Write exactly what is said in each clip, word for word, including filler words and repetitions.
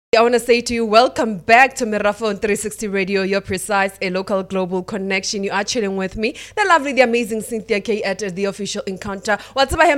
I want to say to you, welcome back to Mirafone three sixty Radio, your precise, a local global connection. You are chilling with me, the lovely, the amazing Cynthia K at the official encounter. What's up,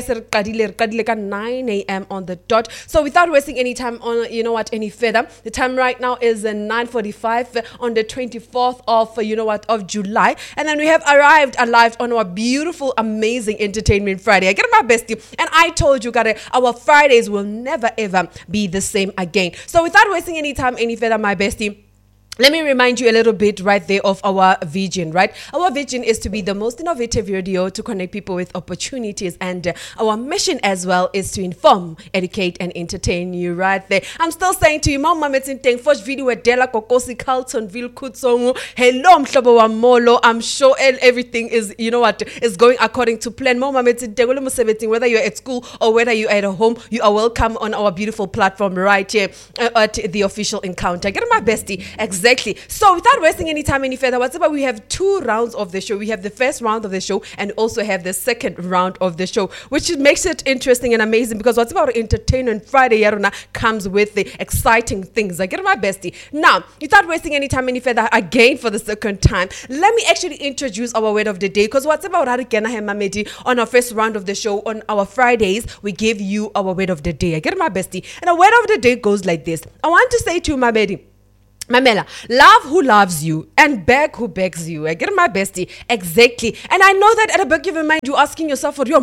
nine a.m. on the dot. So without wasting any time on, you know what, any further, the time right now is nine forty-five on the twenty-fourth of, you know what, of July. And then we have arrived alive on our beautiful, amazing Entertainment Friday. I get my bestie. And I told you, guys, our Fridays will never, ever be the same again. So without wasting any time any further, my bestie, let me remind you a little bit right there of our vision, right? Our vision is to be the most innovative radio to connect people with opportunities. And uh, our mission as well is to inform, educate, and entertain you right there. I'm still saying to you, Mama Metzinteng, first video with Dela Kokosi, Carltonville, Kutsongo. Hello, Mhlobo wa Molo. I'm sure everything is, you know what, is going according to plan. Mama Metzinteng, whether you're at school or whether you're at home, you are welcome on our beautiful platform right here uh, at the official encounter. Get my bestie. Exactly. Exactly. So without wasting any time any further, what's about we have two rounds of the show. We have the first round of the show and also have the second round of the show, which makes it interesting and amazing because what's about Entertainment Friday Yaruna comes with the exciting things. I get my bestie. Now, without wasting any time any further, again for the second time, let me actually introduce our word of the day because what's about Harikena Hemamedi on our first round of the show on our Fridays, we give you our word of the day. I get my bestie. And our word of the day goes like this. I want to say to you, my baby, Mamela, love who loves you and beg who begs you. I get my bestie. Exactly. And I know that at the back of your mind, you're asking yourself, for your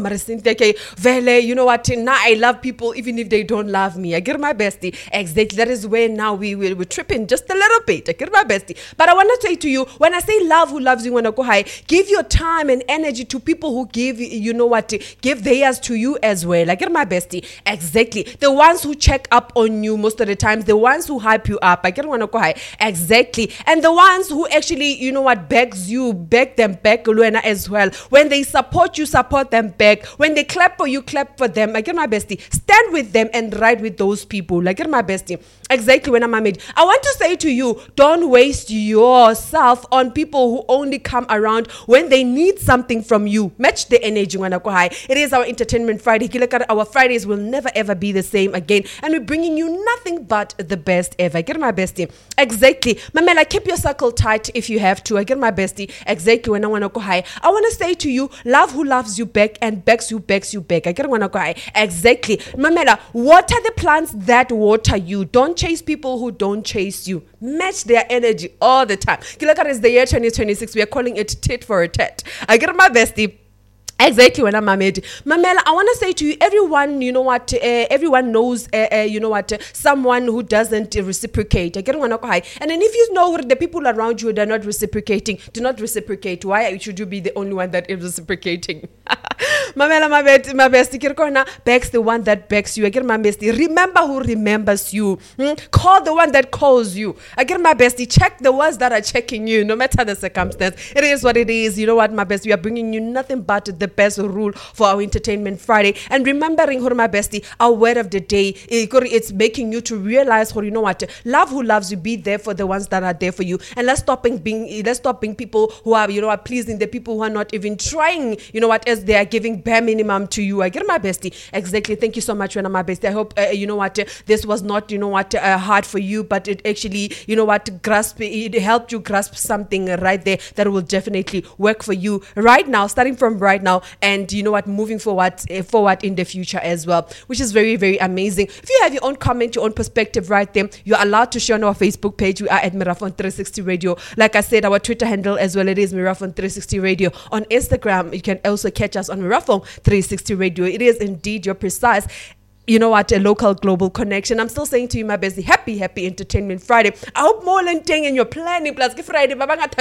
Vele, you know what? Now I love people even if they don't love me. I get my bestie. Exactly. That is where now we will we're tripping just a little bit. I get my bestie. But I want to say to you, when I say love who loves you, when I go high, give your time and energy to people who give, you know what, give theirs to you as well. I get my bestie. Exactly. The ones who check up on you most of the times, the ones who hype you up. I get one go high. Exactly. And the ones who actually, you know what, begs you, beg them back, Luena, as well. When they support you, support them back. When they clap for you, clap for them. I get my bestie. Stand with them and ride with those people. I get my bestie. Exactly when I'm a mid. I want to say to you, don't waste yourself on people who only come around when they need something from you. Match the energy when I go high. It is our Entertainment Friday. Our Fridays will never ever be the same again. And we're bringing you nothing but the best ever. I get my bestie. Exactly. Mamela, keep your circle tight if you have to. I get my bestie. Exactly when I want to go high. I want to say to you, love who loves you back and begs you, begs you back. I get when I go high. Exactly. Mamela, water the plants that water you. Don't chase people who don't chase you. Match their energy all the time. Kilakar is the year twenty twenty-six. We are calling it tit for a tat. I get my bestie. Exactly when I'm married. Mamela, I want to say to you, everyone, you know what, uh, everyone knows, uh, uh, you know what, uh, someone who doesn't uh, reciprocate. I get one high. And then if you know the people around you that are not reciprocating, do not reciprocate. Why should you be the only one that is reciprocating? Mamela, my best, my best, Kirkona begs the one that begs you. I get my bestie. Remember who remembers you. Hmm? Call the one that calls you. I get my bestie. Check the ones that are checking you, no matter the circumstance. It is what it is. You know what, my best. We are bringing you nothing but the best rule for our Entertainment Friday. And remembering, my bestie, our word of the day, it's making you to realize, you know what, love who loves you, be there for the ones that are there for you. And let's stop being, let's stop being people who are, you know, are pleasing the people who are not even trying, you know what, as they are giving bare minimum to you. I get my bestie. Exactly. Thank you so much, when my bestie. I hope, uh, you know what, uh, this was not, you know what, uh, hard for you, but it actually, you know what, grasp, it helped you grasp something right there that will definitely work for you right now, starting from right now. And you know what, moving forward uh, forward in the future as well, which is very, very amazing. If you have your own comment, your own perspective right there, you're allowed to share on our Facebook page. We are at Mirafone three sixty Radio. Like I said, our Twitter handle as well, it is Mirafone three sixty Radio. On Instagram, you can also catch us on Mirafone three sixty Radio. It is indeed your precise, you know what, a local global connection. I'm still saying to you, my bestie, happy, happy Entertainment Friday. I hope more than thing in your planning plus Friday.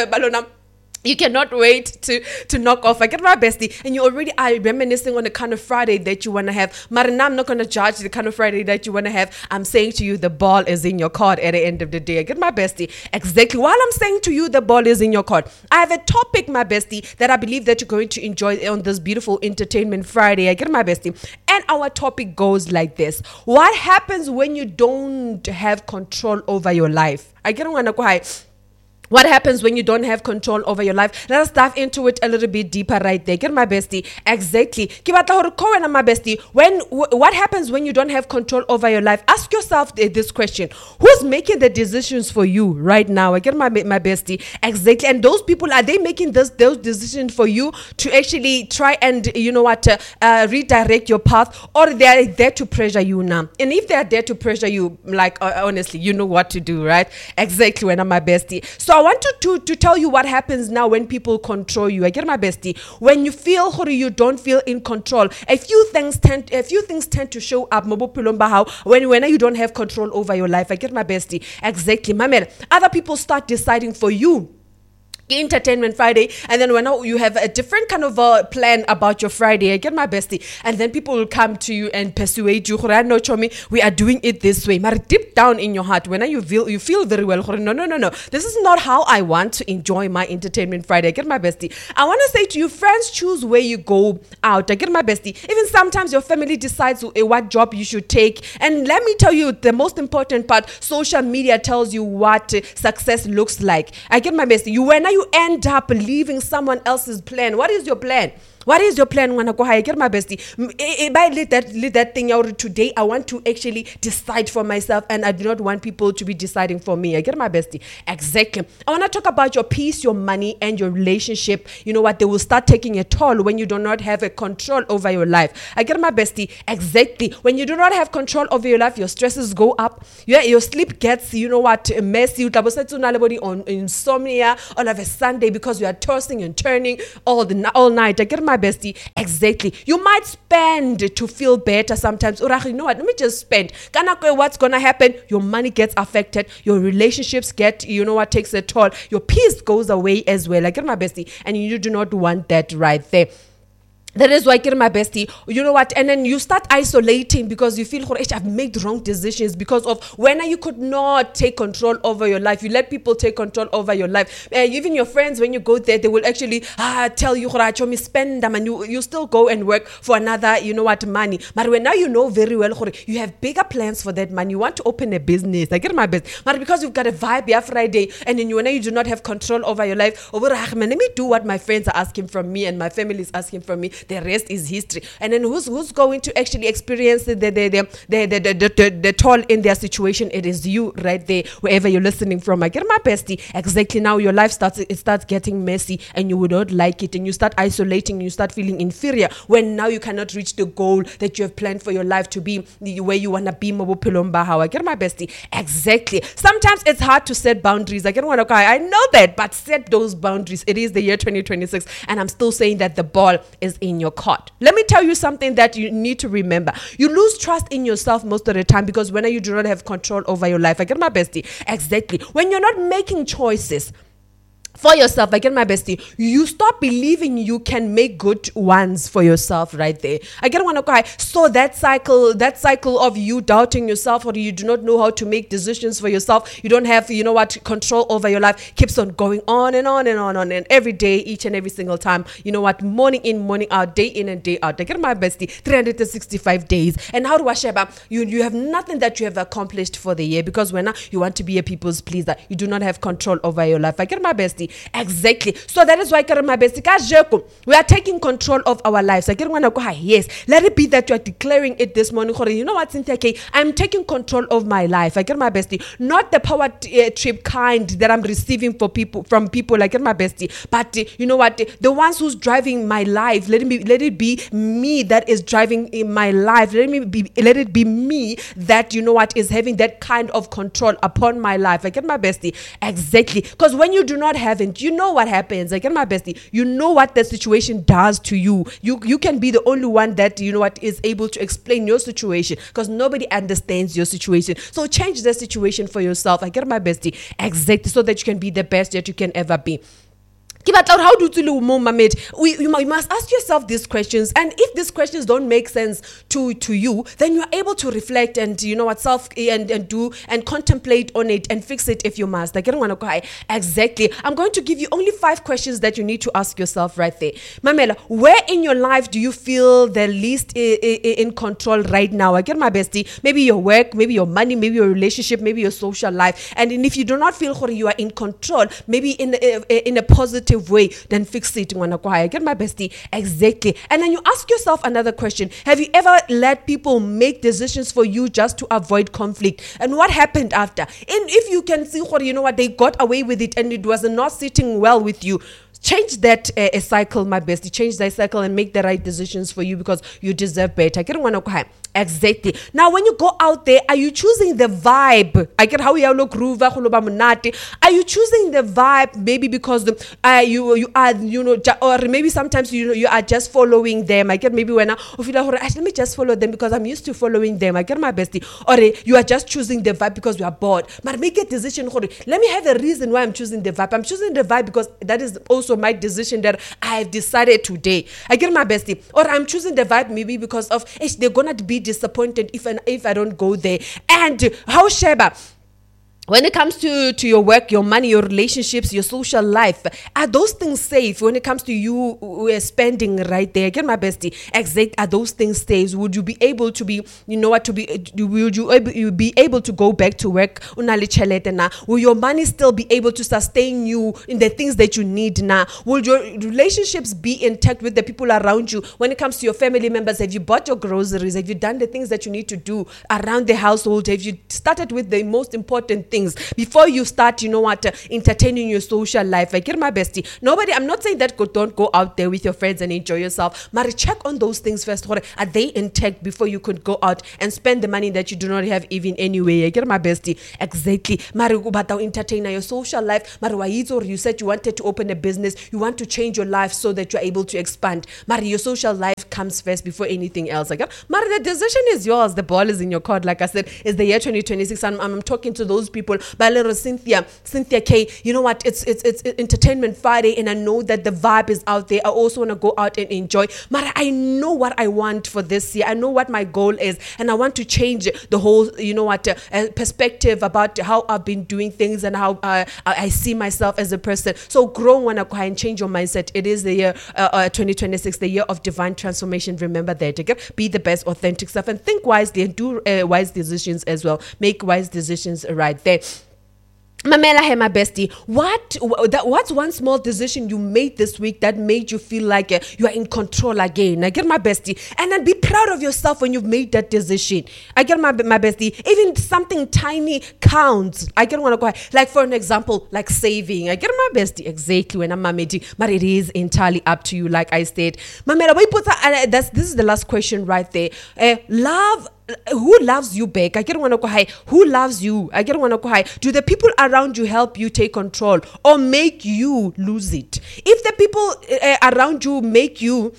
You cannot wait to, to knock off. I get my bestie. And you already are reminiscing on the kind of Friday that you want to have. Marina, I'm not going to judge the kind of Friday that you want to have. I'm saying to you, the ball is in your court at the end of the day. I get my bestie. Exactly. While I'm saying to you, the ball is in your court, I have a topic, my bestie, that I believe that you're going to enjoy on this beautiful Entertainment Friday. I get my bestie. And our topic goes like this. What happens when you don't have control over your life? I get on What happens when you don't have control over your life? Let us dive into it a little bit deeper right there. Get my bestie. Exactly. Ke batla hore ko wena my bestie. When w- what happens when you don't have control over your life? Ask yourself th- this question: who's making the decisions for you right now? I get my my bestie. Exactly. And those people, are they making this those decisions for you to actually try and, you know what, uh, uh, redirect your path, or they are there to pressure you now? And if they are there to pressure you, like uh, honestly, you know what to do, right? Exactly. When I'm my bestie. So I want to, to to tell you what happens now when people control you. I get my bestie. When you feel or you don't feel in control, a few things tend a few things tend to show up. When when you don't have control over your life. I get my bestie. Exactly, my man. Other people start deciding for you. Entertainment Friday, and then when you have a different kind of a plan about your Friday, I get my bestie, and then people will come to you and persuade you, no, Chomi, we are doing it this way. But deep down in your heart, when you feel you feel very well, no, no, no, no, this is not how I want to enjoy my Entertainment Friday. I get my bestie. I want to say to you, friends choose where you go out. I get my bestie. Even sometimes your family decides what job you should take, and let me tell you the most important part: social media tells you what success looks like. I get my bestie. You when you end up leaving someone else's plan. What is your plan? What is your plan? When I go high, get my bestie. By let that let that thing out today. I want to actually decide for myself, and I do not want people to be deciding for me. I get my bestie. Exactly. I want to talk about your peace, your money, and your relationship. You know what? They will start taking a toll when you do not have a control over your life. I get my bestie. Exactly. When you do not have control over your life, your stresses go up. Yeah, your sleep gets, you know what, messy. On insomnia all of a Sunday because you are tossing and turning all the all night. I get my bestie. Exactly. You might spend to feel better sometimes. Or you know what? Let me just spend. What's gonna happen? Your money gets affected. Your relationships get, you know what, takes a toll. Your peace goes away as well. I get my bestie, and you do not want that right there. That is why I get my bestie. You know what? And then you start isolating because you feel I've made wrong decisions because of when you could not take control over your life. You let people take control over your life. Uh, even your friends, when you go there, they will actually ah, tell you, me spend them, and you, you still go and work for another, you know what, money. But when now you know very well, you have bigger plans for that money. You want to open a business. I get my best. But because you've got a vibe here Friday, and then you, when you do not have control over your life, over let me do what my friends are asking from me and my family is asking from me. The rest is history. And then who's who's going to actually experience the the the the the, the, the, the, the toll in their situation? It is you right there, wherever you're listening from. I get my bestie. Exactly. Now your life starts it starts getting messy, and you would not like it, and you start isolating, you start feeling inferior when now you cannot reach the goal that you have planned for your life to be the way you wanna be. I get my bestie. Exactly. Sometimes it's hard to set boundaries. I get one okay. I know that, but set those boundaries. It is the year twenty twenty-six, and I'm still saying that the ball is in your court. Let me tell you something that you need to remember. You lose trust in yourself most of the time because when you do not have control over your life. I get my bestie. Exactly. When you're not making choices for yourself, I get my bestie, you stop believing you can make good ones for yourself right there. I get one okay. So that cycle, that cycle of you doubting yourself, or you do not know how to make decisions for yourself, you don't have, you know what, control over your life, keeps on going on and on and on and on and every day, each and every single time, you know what, morning in, morning out, day in and day out. I get my bestie, three hundred sixty-five days. And how do I share about you? You have nothing that you have accomplished for the year because when you want to be a people's pleaser, you do not have control over your life. I get my bestie. Exactly. So that is why my bestie, we are taking control of our lives. I get one go yes. Let it be that you are declaring it this morning. You know what, Cynthia K? I'm taking control of my life. I get my bestie. Not the power t- uh, trip kind that I'm receiving for people from people. I get my bestie. But uh, you know what? The ones who's driving my life, let it be let it be me that is driving in my life. Let me be let it be me that, you know what, is having that kind of control upon my life. I get my bestie. Exactly. Because when you do not have it, you know what happens. I get my bestie. You know what the situation does to you. You you can be the only one that, you know what, is able to explain your situation because nobody understands your situation. So change the situation for yourself. I get my bestie. Exactly. So that you can be the best that you can ever be. How do you you must ask yourself these questions, and if these questions don't make sense to to you, then you're able to reflect and you know what self and, and do and contemplate on it and fix it if you must. Like, I don't want to go high. Exactly. I'm going to give you only five questions that you need to ask yourself right there. Mamela, where in your life do you feel the least I- I- in control right now? I get my bestie. Maybe your work, maybe your money, maybe your relationship, maybe your social life. And if you do not feel you are in control, maybe in a, in a positive way, then fix it. Get my bestie. Exactly. And then you ask yourself another question. Have you ever let people make decisions for you just to avoid conflict? And what happened after? And if you can see, you know what, they got away with it and it was not sitting well with you, change that uh, a cycle, my bestie. Change that cycle and make the right decisions for you because you deserve better. I get one. Exactly. Now, when you go out there, are you choosing the vibe? I get how you look. Are you choosing the vibe? Maybe because the, uh, you you are you know, or maybe sometimes you know you are just following them. I get maybe when I feel like, let me just follow them because I'm used to following them. I get my bestie. Or uh, you are just choosing the vibe because you are bored. But make a decision. Let me have a reason why I'm choosing the vibe. I'm choosing the vibe because that is also my decision that I have decided today. I get my bestie. Or I'm choosing the vibe maybe because of hey, they're gonna be disappointed if and if I don't go there. And how Sheba, when it comes to, to your work, your money, your relationships, your social life, are those things safe when it comes to you uh, spending right there? Get my bestie. Exact. Are those things safe? Would you be able to be, you know what, to be, uh, would you, able, you be able to go back to work? Will your money still be able to sustain you in the things that you need now? Will your relationships be intact with the people around you? When it comes to your family members, have you bought your groceries? Have you done the things that you need to do around the household? Have you started with the most important things before you start, you know what, uh, entertaining your social life? I get my bestie. Nobody, I'm not saying that go, don't go out there with your friends and enjoy yourself. But check on those things first. Are they intact before you could go out and spend the money that you do not have even anyway? I get my bestie. Exactly. But entertain your social life. You said you wanted to open a business. You want to change your life so that you're able to expand. Mari, your social life comes first before anything else. Like, Mari, the decision is yours. The ball is in your court. Like I said, it's the year twenty twenty-six. I'm, I'm talking to those people. By little Cynthia, Cynthia K, you know what? It's it's it's Entertainment Friday, and I know that the vibe is out there. I also want to go out and enjoy. But I know what I want for this year. I know what my goal is, and I want to change the whole, you know what, uh, perspective about how I've been doing things and how uh, I see myself as a person. So grow, want to go and change your mindset. It is the year uh, uh, twenty twenty-six, the year of divine transformation. Remember that. Okay? Be the best, authentic self, and think wisely and do uh, wise decisions as well. Make wise decisions right there. Mamela, hey, my bestie, what that what's one small decision you made this week that made you feel like uh, you are in control again? I get my bestie, and then be proud of yourself when you've made that decision. I get my my bestie, even something tiny counts. I get want to go like for an example, like saving. I get my bestie exactly when I'm mamedi, but it is entirely up to you. Like I said, Mamela, we put uh, that's this is the last question right there. Uh, love. Who loves you back? I get want to go high. Who loves you? I get want to go high. Do the people around you help you take control or make you lose it? If the people uh, around you make you,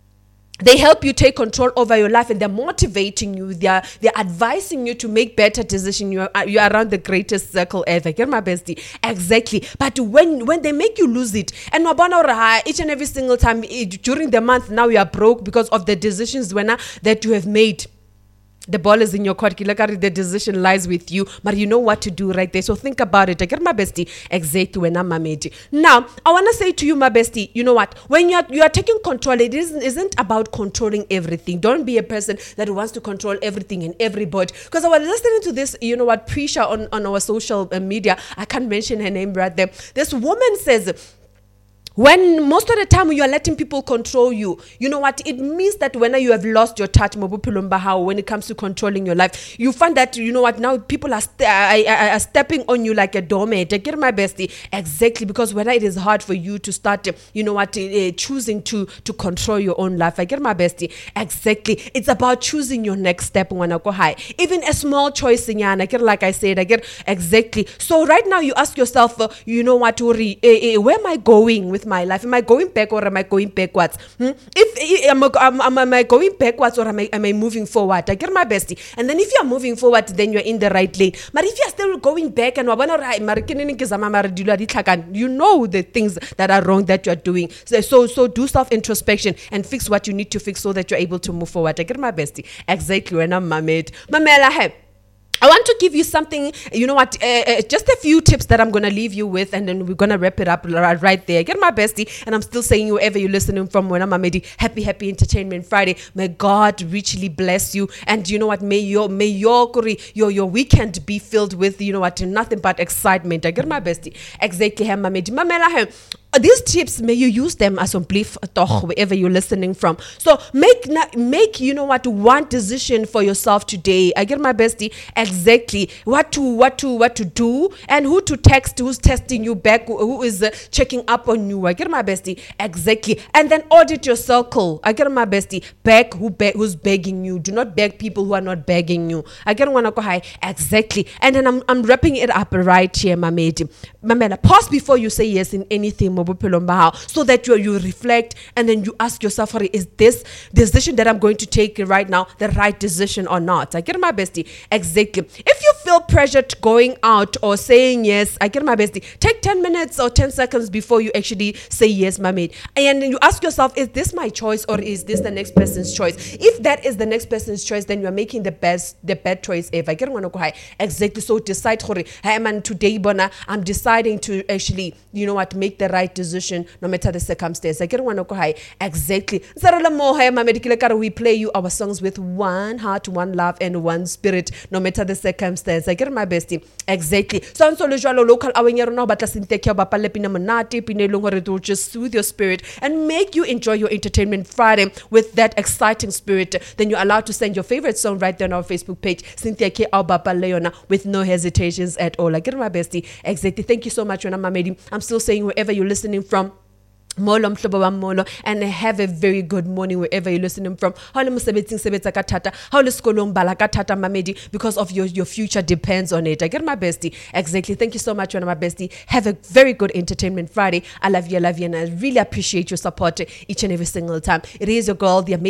they help you take control over your life and they're motivating you. They're, they're advising you to make better decisions. You're, you're around the greatest circle ever. Get my bestie. Exactly. But when, when they make you lose it, and each and every single time during the month, now you are broke because of the decisions when, uh, that you have made. The ball is in your court. The decision lies with you, but you know what to do right there. So think about it. I get my bestie. Exactly when I'm mamedi. Now, I want to say to you, my bestie, you know what? When you are, you are taking control, it isn't, isn't about controlling everything. Don't be a person that wants to control everything and everybody. Because I was listening to this, you know what, Prisha on, on our social media. I can't mention her name right there. This woman says, when most of the time you are letting people control you, you know what? It means that when you have lost your touch, when it comes to controlling your life, you find that, you know what, now people are, st- are, are stepping on you like a doormat. I get my bestie. Exactly, because when it is hard for you to start, you know what, uh, choosing to, to control your own life. I get my bestie. Exactly. It's about choosing your next step when I go high. Even a small choice in I get, like I said, I get exactly. So right now you ask yourself, uh, you know what, Uri, uh, uh, where am I going with with my life? Am I going back or am I going backwards? Hmm? If am, am, am, am I going backwards or am I, am I moving forward? I get my bestie. And then if you're moving forward, then you're in the right lane. But if you're still going back and you know the things that are wrong that you're doing. So, so, so do self-introspection and fix what you need to fix so that you're able to move forward. I get my bestie. Exactly when I'm mamad. Mamela have. I want to give you something, you know what, uh, uh, just a few tips that I'm going to leave you with, and then we're going to wrap it up right, right there. Get my bestie, and I'm still saying wherever you're listening from, when I'm Amedi, happy, happy Entertainment Friday. May God richly bless you, and you know what, may your may your your your weekend be filled with, you know what, nothing but excitement. I get my bestie. Exactly, Amedi. Mamela, these tips, may you use them as a belief wherever you're listening from. So make make you know what, one decision for yourself today. I get my bestie. Exactly what to what to what to do, and who to text, who's testing you back, who is uh, checking up on you. I get my bestie. Exactly. And then audit your circle. I get my bestie. Beg who beg who's begging you. Do not beg people who are not begging you. I get wanna go high. Exactly. And then I'm I'm wrapping it up right here, Mamedi. Mamela, pause before you say yes in anything, so that you you reflect and then you ask yourself, is this decision that I'm going to take right now the right decision or not? I get my bestie. Exactly. If you feel pressured going out or saying yes, I get my bestie. Take ten minutes or ten seconds before you actually say yes, my mate. And then you ask yourself, is this my choice or is this the next person's choice? If that is the next person's choice, then you are making the best, the bad choice ever. I get one go high. Exactly. So decide, hey man, today, Bona, I'm deciding to actually, you know what, make the right decision no matter the circumstance. I get one go high. Exactly. We play you our songs with one heart, one love, and one spirit, no matter the circumstance. I get my bestie. Exactly. So I'm so local just soothe your spirit and make you enjoy your Entertainment Friday with that exciting spirit. Then you're allowed to send your favorite song right there on our Facebook page, Cynthia K. Albapa Leona, with no hesitations at all. I get my bestie. Exactly. Thank you so much, Rona Mamedi. I'm still saying wherever you're listening from, Molo mhlobo wam molo, and have a very good morning wherever you're listening from. How le mosebetsing sebetsa ka thata, how le sekolong bala ka thata, Mamedi, because of your your future depends on it. I get my bestie. Exactly. Thank you so much, one of my bestie. Have a very good Entertainment Friday. I love you, I love you, and I really appreciate your support each and every single time. It is your girl, the amazing